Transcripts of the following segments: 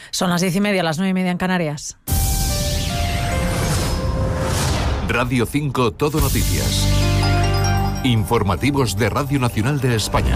Son las 10:30, las 9:30 en Canarias. Radio 5 Todo Noticias. Informativos de Radio Nacional de España.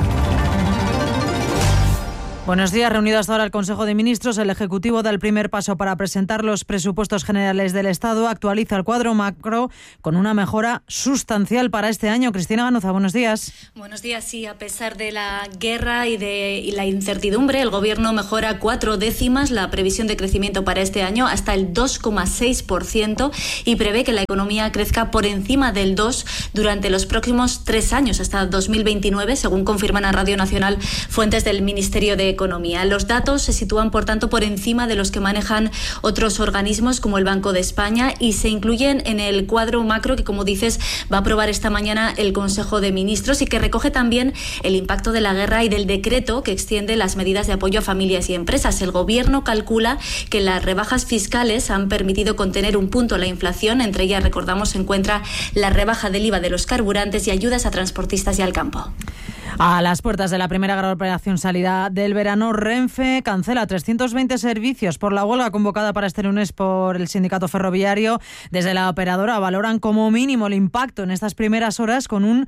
Buenos días. Reunido hasta ahora el Consejo de Ministros, el Ejecutivo da el primer paso para presentar los presupuestos generales del Estado. Actualiza el cuadro macro con una mejora sustancial para este año. Cristina Ganuza, buenos días. Buenos días. Sí, a pesar de la guerra y la incertidumbre, el Gobierno mejora 4 décimas la previsión de crecimiento para este año hasta el 2,6% y prevé que la economía crezca por encima del 2% durante los próximos 3 años, hasta 2029, según confirman a Radio Nacional fuentes del Ministerio de Economía. Los datos se sitúan, por tanto, por encima de los que manejan otros organismos como el Banco de España y se incluyen en el cuadro macro que, como dices, va a aprobar esta mañana el Consejo de Ministros y que recoge también el impacto de la guerra y del decreto que extiende las medidas de apoyo a familias y empresas. El Gobierno calcula que las rebajas fiscales han permitido contener un punto la inflación. Entre ellas, recordamos, se encuentra la rebaja del IVA de los carburantes y ayudas a transportistas y al campo. A las puertas de la primera gran operación salida del verano, Renfe cancela 320 servicios por la huelga convocada para este lunes por el sindicato ferroviario. Desde la operadora valoran como mínimo el impacto en estas primeras horas con un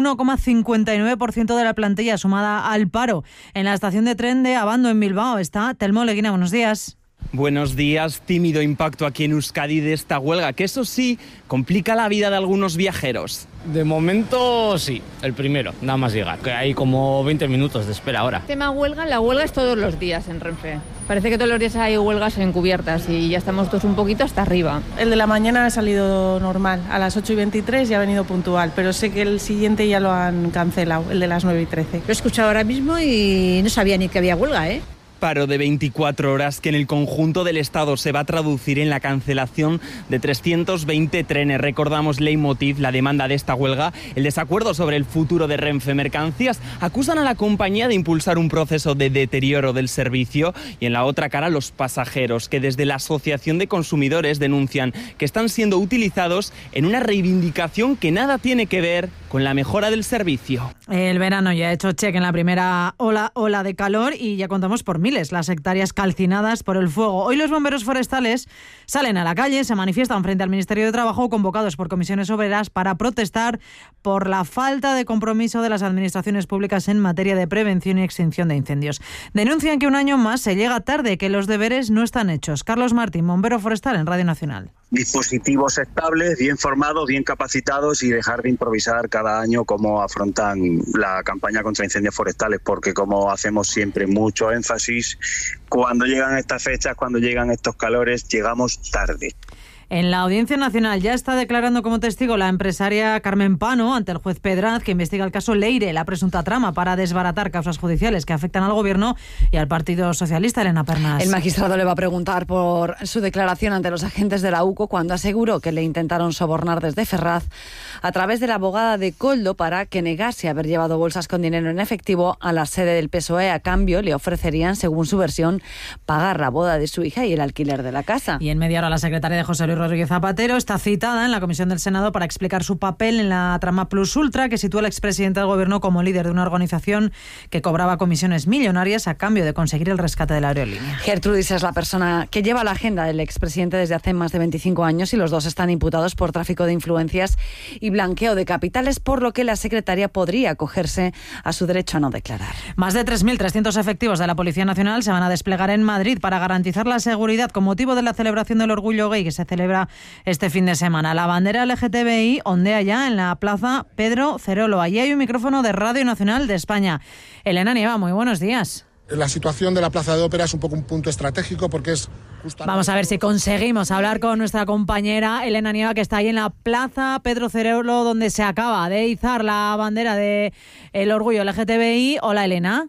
1,59% de la plantilla sumada al paro. En la estación de tren de Abando, en Bilbao, está Telmo Leguina. Buenos días. Buenos días. Tímido impacto aquí en Euskadi de esta huelga, que eso sí, complica la vida de algunos viajeros. De momento sí, el primero, nada más llegar, que hay como 20 minutos de espera ahora. Tema huelga, la huelga es todos los días en Renfe. Parece que todos los días hay huelgas encubiertas y ya estamos todos un poquito hasta arriba. El de la mañana ha salido normal, a las 8:23 ya ha venido puntual, pero sé que el siguiente ya lo han cancelado, el de las 9:13. Lo he escuchado ahora mismo y no sabía ni que había huelga, ¿eh? Paro de 24 horas que en el conjunto del Estado se va a traducir en la cancelación de 320 trenes. Recordamos leitmotiv, la demanda de esta huelga, el desacuerdo sobre el futuro de Renfe Mercancías. Acusan a la compañía de impulsar un proceso de deterioro del servicio y en la otra cara los pasajeros, que desde la Asociación de Consumidores denuncian que están siendo utilizados en una reivindicación que nada tiene que ver con la mejora del servicio. El verano ya ha hecho cheque en la primera ola de calor y ya contamos por miles las hectáreas calcinadas por el fuego. Hoy los bomberos forestales salen a la calle, se manifiestan frente al Ministerio de Trabajo, convocados por comisiones obreras para protestar por la falta de compromiso de las administraciones públicas en materia de prevención y extinción de incendios. Denuncian que un año más se llega tarde, que los deberes no están hechos. Carlos Martín, bombero forestal en Radio Nacional. Dispositivos estables, bien formados, bien capacitados y dejar de improvisar cada año cómo afrontan la campaña contra incendios forestales, porque como hacemos siempre mucho énfasis, cuando llegan estas fechas, cuando llegan estos calores, llegamos tarde. En la Audiencia Nacional ya está declarando como testigo la empresaria Carmen Pano ante el juez Pedraz, que investiga el caso Leire, la presunta trama para desbaratar causas judiciales que afectan al Gobierno y al Partido Socialista. Elena Pernas. El magistrado le va a preguntar por su declaración ante los agentes de la UCO cuando aseguró que le intentaron sobornar desde Ferraz a través de la abogada de Koldo para que negase haber llevado bolsas con dinero en efectivo a la sede del PSOE. A cambio, le ofrecerían, según su versión, pagar la boda de su hija y el alquiler de la casa. Y en media hora la secretaria de José Luis Rodríguez Zapatero está citada en la Comisión del Senado para explicar su papel en la trama Plus Ultra, que sitúa al expresidente del Gobierno como líder de una organización que cobraba comisiones millonarias a cambio de conseguir el rescate de la aerolínea. Gertrudis es la persona que lleva la agenda del expresidente desde hace más de 25 años y los dos están imputados por tráfico de influencias y blanqueo de capitales, por lo que la secretaria podría acogerse a su derecho a no declarar. Más de 3.300 efectivos de la Policía Nacional se van a desplegar en Madrid para garantizar la seguridad con motivo de la celebración del Orgullo Gay que se celebra este fin de semana. La bandera LGTBI ondea ya en la plaza Pedro Cerolo. Allí hay un micrófono de Radio Nacional de España. Elena Nieva, muy buenos días. La situación de la Plaza de Ópera es un poco un punto estratégico porque es justamente... Vamos a ver si conseguimos hablar con nuestra compañera Elena Nieva, que está ahí en la plaza Pedro Cerolo, donde se acaba de izar la bandera del Orgullo LGTBI. Hola, Elena.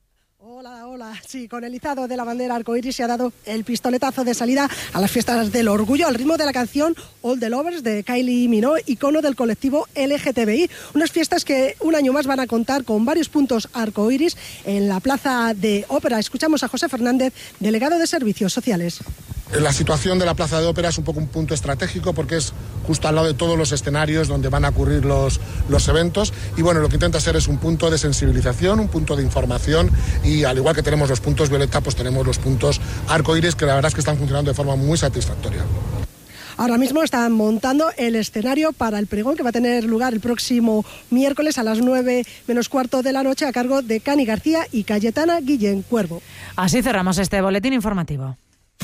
Hola, sí, con el izado de la bandera arcoíris se ha dado el pistoletazo de salida a las fiestas del orgullo al ritmo de la canción All the Lovers de Kylie Minogue, icono del colectivo LGTBI. Unas fiestas que un año más van a contar con varios puntos arcoíris en la plaza de Ópera. Escuchamos a José Fernández, delegado de Servicios Sociales. La situación de la Plaza de Ópera es un poco un punto estratégico porque es justo al lado de todos los escenarios donde van a ocurrir los eventos y bueno, lo que intenta ser es un punto de sensibilización, un punto de información y al igual que tenemos los puntos violeta, pues tenemos los puntos arcoíris que la verdad es que están funcionando de forma muy satisfactoria. Ahora mismo están montando el escenario para el pregón que va a tener lugar el próximo miércoles a las 9:15 de la noche a cargo de Cani García y Cayetana Guillén Cuervo. Así cerramos este boletín informativo.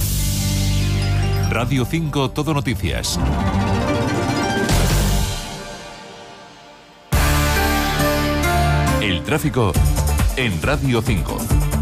Radio 5 Todo Noticias. El tráfico en Radio 5.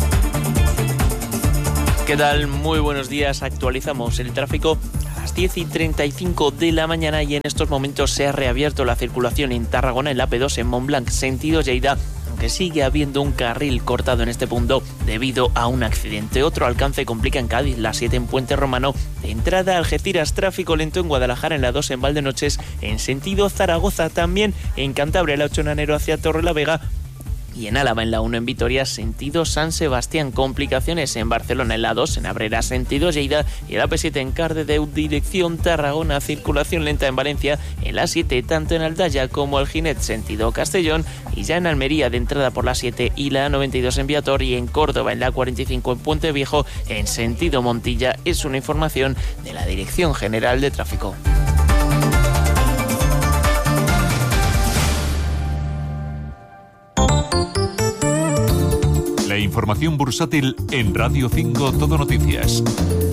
¿Qué tal? Muy buenos días. Actualizamos el tráfico a las 10:35 de la mañana y en estos momentos se ha reabierto la circulación en Tarragona en la P2 en Montblanc, sentido Lleida, aunque sigue habiendo un carril cortado en este punto debido a un accidente. Otro alcance complica en Cádiz, la 7 en Puente Romano, de entrada a Algeciras, tráfico lento en Guadalajara en la 2 en Valdenoches, en sentido Zaragoza, también en Cantabria la 8 en Anero hacia Torrelavega, y en Álava en la 1 en Vitoria, sentido San Sebastián. Complicaciones en Barcelona en la 2 en Abrera, sentido Lleida, y la P7 en Cardedeu, dirección Tarragona. Circulación lenta en Valencia en la 7, tanto en Aldaya como Alginet, sentido Castellón, y ya en Almería de entrada por la 7 y la 92 en Viator, y en Córdoba en la 45 en Puente Viejo en sentido Montilla. Es una información de la Dirección General de Tráfico. La información bursátil en Radio 5 Todo Noticias.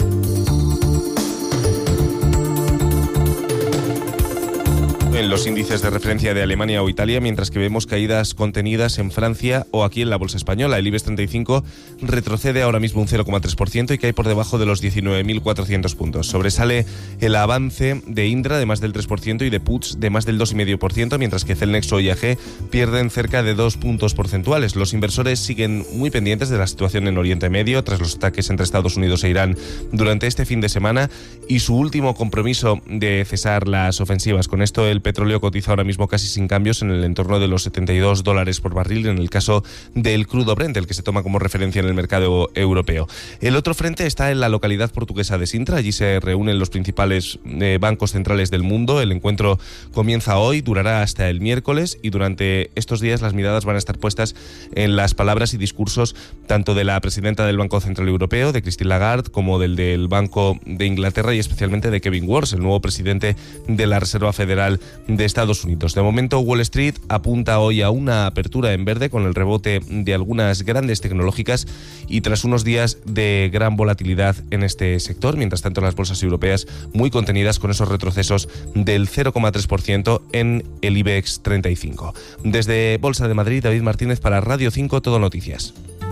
En los índices de referencia de Alemania o Italia, mientras que vemos caídas contenidas en Francia o aquí en la bolsa española. El IBEX 35 retrocede ahora mismo un 0,3% y cae por debajo de los 19.400 puntos. Sobresale el avance de Indra de más del 3% y de Puig de más del 2,5%, mientras que Celnex o IAG pierden cerca de 2 puntos porcentuales. Los inversores siguen muy pendientes de la situación en Oriente Medio tras los ataques entre Estados Unidos e Irán durante este fin de semana y su último compromiso de cesar las ofensivas. Con esto el petróleo cotiza ahora mismo casi sin cambios en el entorno de los $72 por barril en el caso del crudo Brent, el que se toma como referencia en el mercado europeo. El otro frente está en la localidad portuguesa de Sintra. Allí se reúnen los principales bancos centrales del mundo. El encuentro comienza hoy, durará hasta el miércoles y durante estos días las miradas van a estar puestas en las palabras y discursos tanto de la presidenta del Banco Central Europeo, de Christine Lagarde, como del Banco de Inglaterra y especialmente de Kevin Warsh, el nuevo presidente de la Reserva Federal de Estados Unidos. De momento, Wall Street apunta hoy a una apertura en verde con el rebote de algunas grandes tecnológicas y tras unos días de gran volatilidad en este sector. Mientras tanto, las bolsas europeas muy contenidas con esos retrocesos del 0,3% en el IBEX 35. Desde Bolsa de Madrid, David Martínez para Radio 5 Todo Noticias.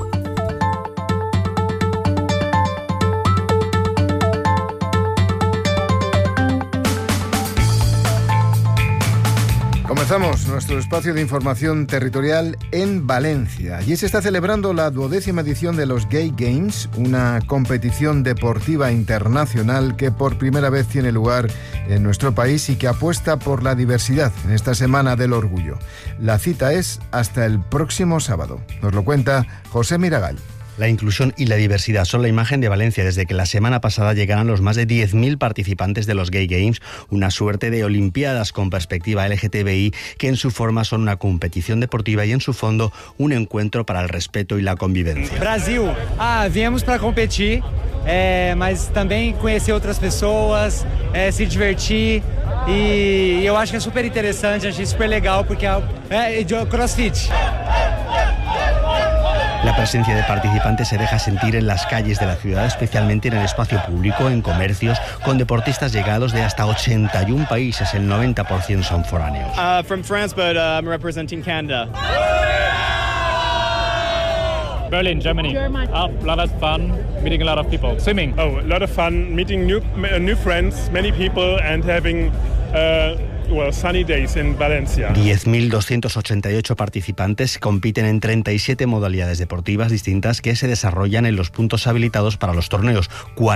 Comenzamos nuestro espacio de información territorial en Valencia. Allí se está celebrando la 12ª edición de los Gay Games, una competición deportiva internacional que por primera vez tiene lugar en nuestro país y que apuesta por la diversidad en esta Semana del Orgullo. La cita es hasta el próximo sábado. Nos lo cuenta José Miragall. La inclusión y la diversidad son la imagen de Valencia desde que la semana pasada llegaran los más de 10.000 participantes de los Gay Games, una suerte de olimpiadas con perspectiva LGTBI que en su forma son una competición deportiva y en su fondo un encuentro para el respeto y la convivencia. Brasil, viemos para competir, mas também conhecer outras pessoas, se divertir e eu acho que é super interessante, achei super legal porque é CrossFit. La presencia de participantes se deja sentir en las calles de la ciudad, especialmente en el espacio público, en comercios, con deportistas llegados de hasta 81 países, el 90% son foráneos. From France, but I'm representing Canada. Berlin, Germany. A lot of fun, meeting a lot of people. Swimming. Oh, a lot of fun, meeting new friends, many people, and having sunny days in Valencia. 10.288 participantes compiten en 37 modalidades deportivas distintas que se desarrollan en los puntos habilitados para los torneos,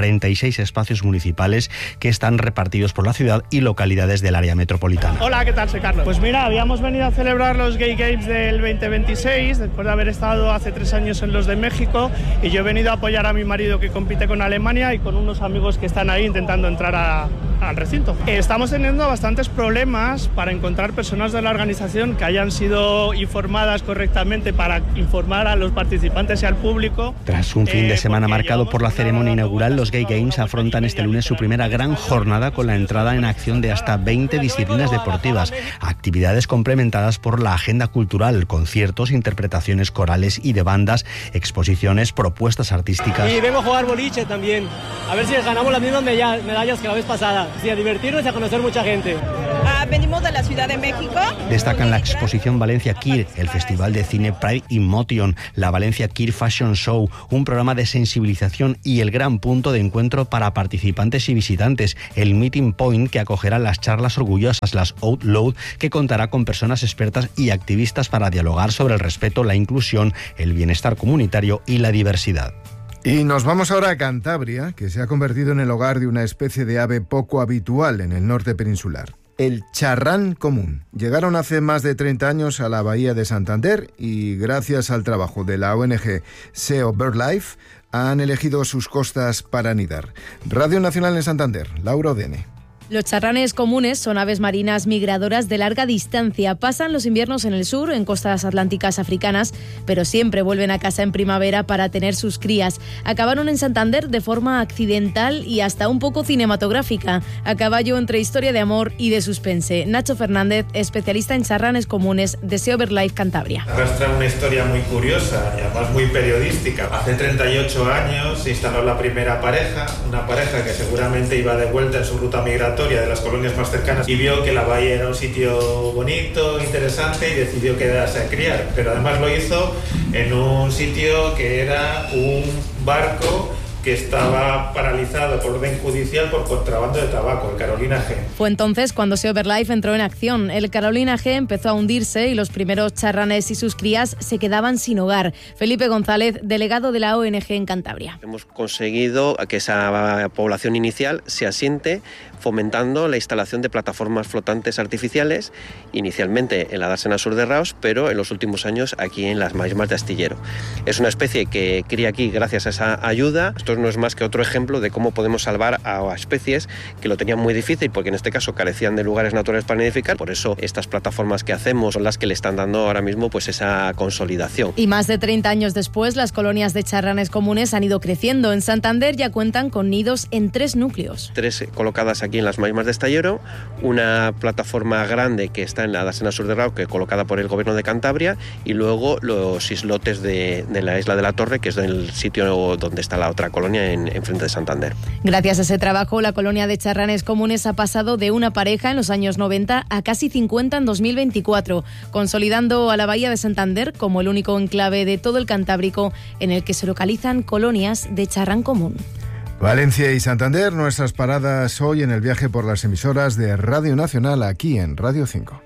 46 espacios municipales que están repartidos por la ciudad y localidades del área metropolitana. Hola, ¿qué tal? Soy Carlos. Pues mira, habíamos venido a celebrar los Gay Games del 2026, después de haber estado hace 3 años en los de México, y yo he venido a apoyar a mi marido que compite con Alemania y con unos amigos que están ahí intentando entrar al recinto. Estamos teniendo bastantes problemas para encontrar personas de la organización que hayan sido informadas correctamente para informar a los participantes y al público. Tras un fin de semana marcado por la ceremonia inaugural, los Gay Games afrontan este lunes su primera gran jornada con la entrada en acción de hasta 20 disciplinas deportivas, actividades complementadas por la agenda cultural, conciertos, interpretaciones corales y de bandas, exposiciones, propuestas artísticas. Y vengo a jugar boliche también, a ver si ganamos las mismas medallas que la vez pasada, sí, a divertirnos y a conocer mucha gente. Venimos de la Ciudad de México. Destacan la exposición Valencia Queer, el festival de cine Pride in Motion, la Valencia Queer Fashion Show, un programa de sensibilización y el gran punto de encuentro para participantes y visitantes, el Meeting Point, que acogerá las charlas orgullosas, las Out Loud, que contará con personas expertas y activistas para dialogar sobre el respeto, la inclusión, el bienestar comunitario y la diversidad. Y nos vamos ahora a Cantabria, que se ha convertido en el hogar de una especie de ave poco habitual en el norte peninsular. El charrán común. Llegaron hace más de 30 años a la bahía de Santander y gracias al trabajo de la ONG SEO BirdLife han elegido sus costas para anidar. Radio Nacional en Santander, Laura Odene. Los charranes comunes son aves marinas migradoras de larga distancia. Pasan los inviernos en el sur, en costas atlánticas africanas, pero siempre vuelven a casa en primavera para tener sus crías. Acabaron en Santander de forma accidental y hasta un poco cinematográfica, a caballo entre historia de amor y de suspense. Nacho Fernández, especialista en charranes comunes de SEO BirdLife Cantabria. Arrastra una historia muy curiosa y además muy periodística. Hace 38 años se instaló la primera pareja, una pareja que seguramente iba de vuelta en su ruta migratoria de las colonias más cercanas y vio que la bahía era un sitio bonito, interesante y decidió quedarse a criar, pero además lo hizo en un sitio que era un barco que estaba paralizado por orden judicial por contrabando de tabaco, el Carolina G. Fue entonces cuando SEO BirdLife entró en acción. El Carolina G empezó a hundirse y los primeros charranes y sus crías se quedaban sin hogar. Felipe González, delegado de la ONG en Cantabria. Hemos conseguido que esa población inicial se asiente fomentando la instalación de plataformas flotantes artificiales, inicialmente en la dársena sur de Raos, pero en los últimos años aquí en las marismas de Astillero. Es una especie que cría aquí gracias a esa ayuda. Esto no es más que otro ejemplo de cómo podemos salvar a especies que lo tenían muy difícil, porque en este caso carecían de lugares naturales para nidificar. Por eso estas plataformas que hacemos son las que le están dando ahora mismo pues esa consolidación. Y más de 30 años después, las colonias de charranes comunes han ido creciendo. En Santander ya cuentan con nidos en 3 núcleos. 3 colocadas aquí en las marismas de Astillero, una plataforma grande que está en la dársena sur de Raos, que es colocada por el gobierno de Cantabria, y luego los islotes de la isla de la Torre, que es el sitio donde está la otra colonia en frente de Santander. Gracias a ese trabajo, la colonia de charranes comunes ha pasado de una pareja en los años 90 a casi 50 en 2024, consolidando a la bahía de Santander como el único enclave de todo el Cantábrico en el que se localizan colonias de charrán común. Valencia y Santander, nuestras paradas hoy en el viaje por las emisoras de Radio Nacional aquí en Radio 5.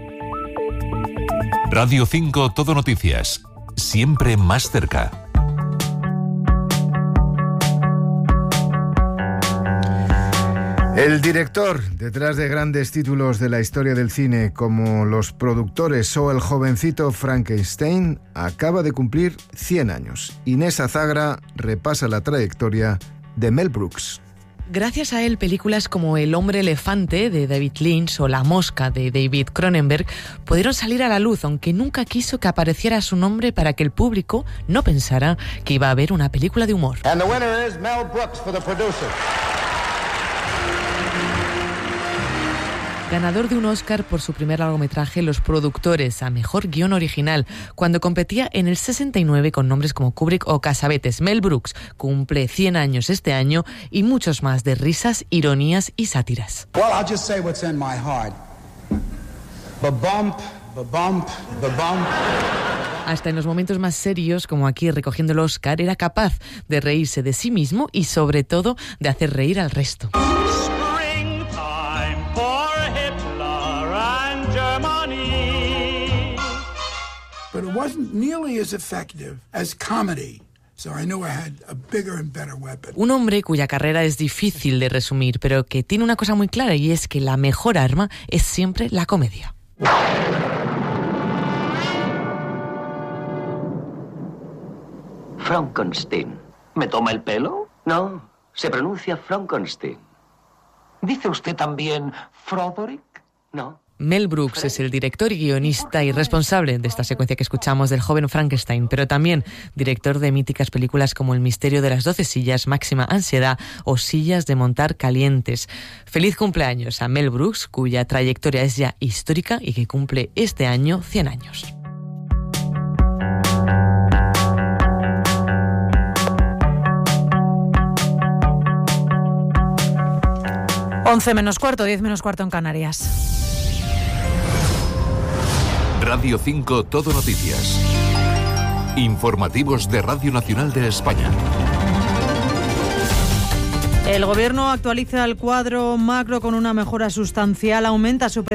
Radio 5 Todo Noticias, siempre más cerca. El director, detrás de grandes títulos de la historia del cine como Los productores o El jovencito Frankenstein, acaba de cumplir 100 años. Inés Azagra repasa la trayectoria de Mel Brooks. Gracias a él, películas como El hombre elefante de David Lynch o La mosca de David Cronenberg pudieron salir a la luz, aunque nunca quiso que apareciera su nombre para que el público no pensara que iba a ver una película de humor. And the winner is Mel Brooks for the producer. Ganador de un Oscar por su primer largometraje Los productores a mejor guión original, cuando competía en el 69 con nombres como Kubrick o Cassavetes. Mel Brooks cumple 100 años este año y muchos más de risas, ironías y sátiras. Well, I'll just say what's in my heart. Ba-bump, ba-bump, ba-bump. Hasta en los momentos más serios, como aquí recogiendo el Oscar, era capaz de reírse de sí mismo y sobre todo de hacer reír al resto. it wasn't nearly as effective as comedy. So I knew I had a bigger and better weapon. Un hombre cuya carrera es difícil de resumir, pero que tiene una cosa muy clara, y es que la mejor arma es siempre la comedia. Frankenstein. ¿Me toma el pelo? No, se pronuncia Frankenstein. ¿Dice usted también Froderick? No. Mel Brooks es el director y guionista y responsable de esta secuencia que escuchamos del joven Frankenstein, pero también director de míticas películas como El misterio de las 12 sillas, Máxima ansiedad o Sillas de montar calientes. Feliz cumpleaños a Mel Brooks, cuya trayectoria es ya histórica y que cumple este año 100 años. Once menos cuarto, 10 menos cuarto en Canarias. Radio 5 Todo Noticias. Informativos de Radio Nacional de España. El Gobierno actualiza el cuadro macro con una mejora sustancial, aumenta su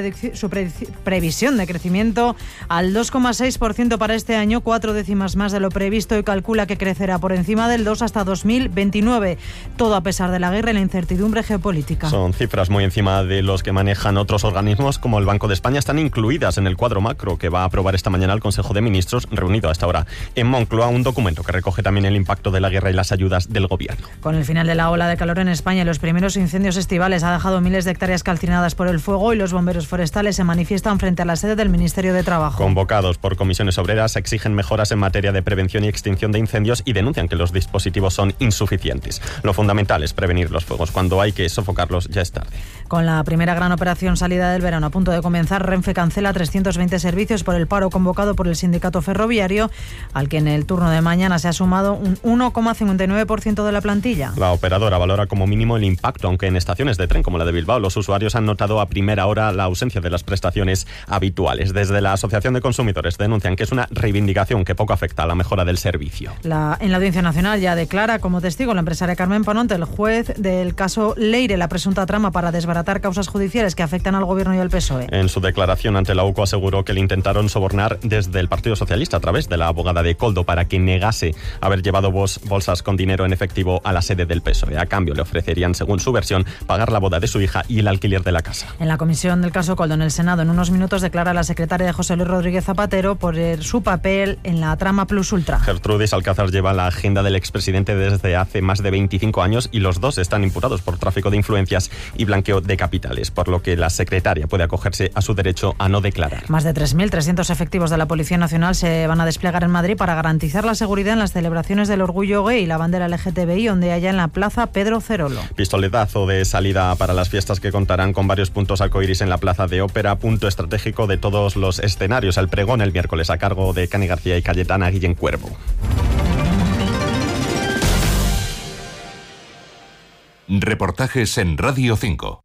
previsión de crecimiento al 2,6% para este año, 4 décimas más de lo previsto, y calcula que crecerá por encima del 2 hasta 2029, todo a pesar de la guerra y la incertidumbre geopolítica. Son cifras muy encima de los que manejan otros organismos como el Banco de España, están incluidas en el cuadro macro que va a aprobar esta mañana el Consejo de Ministros, reunido a esta hora en Moncloa, un documento que recoge también el impacto de la guerra y las ayudas del Gobierno. Con el final de la ola de calor en España, los primeros incendios estivales ha dejado miles de hectáreas calcinadas por el fuego y los bomberos forestales se manifiestan frente a la sede del Ministerio de Trabajo. Convocados por comisiones obreras, exigen mejoras en materia de prevención y extinción de incendios y denuncian que los dispositivos son insuficientes. Lo fundamental es prevenir los fuegos. Cuando hay que sofocarlos, ya es tarde. Con la primera gran operación salida del verano a punto de comenzar, Renfe cancela 320 servicios por el paro convocado por el sindicato ferroviario, al que en el turno de mañana se ha sumado un 1,59% de la plantilla. La operadora valora como mínimo el impacto, aunque en estaciones de tren como la de Bilbao los usuarios han notado a primera hora la ausencia de las prestaciones habituales. Desde la Asociación de Consumidores denuncian que es una reivindicación que poco afecta a la mejora del servicio. En la Audiencia Nacional ya declara como testigo la empresaria Carmen Pononte, el juez del caso Leire, la presunta trama para desbaratar causas judiciales que afectan al Gobierno y al PSOE. En su declaración ante la UCO aseguró que le intentaron sobornar desde el Partido Socialista a través de la abogada de Koldo para que negase haber llevado bolsas con dinero en efectivo a la sede del PSOE. A cambio le ofrecerían, según su versión, pagar la boda de su hija y el alquiler de la casa. En la comisión del caso Koldo en el Senado, en unos minutos declara la secretaria de José Luis Rodríguez Zapatero por su papel en la trama Plus Ultra. Gertrudis Alcázar lleva la agenda del expresidente desde hace más de 25 años y los dos están imputados por tráfico de influencias y blanqueo de capitales, por lo que la secretaria puede acogerse a su derecho a no declarar. Más de 3.300 efectivos de la Policía Nacional se van a desplegar en Madrid para garantizar la seguridad en las celebraciones del orgullo gay y la bandera LGTBI, donde haya en la Plaza Pedro Cerolo. Pistoletazo de salida para las fiestas que contarán con varios puntos arcoiris en la Plaza de Ópera, punto estratégico de todos los escenarios. El pregón el miércoles a cargo de Cani García y Cayetana Guillén Cuervo. Reportajes en Radio 5.